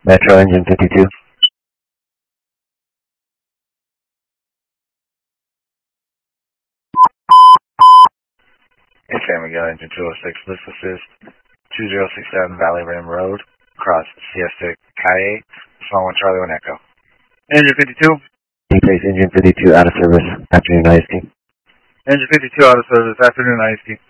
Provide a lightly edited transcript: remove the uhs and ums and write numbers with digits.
Metro Engine 52. Hey, San Miguel Engine 206, list assist 2067 Valley Rim Road, across Siesta Calle, small 1 Charlie 1 Echo. Engine 52. Engine 52 out of service, afternoon IST. Engine 52 out of service, afternoon IST.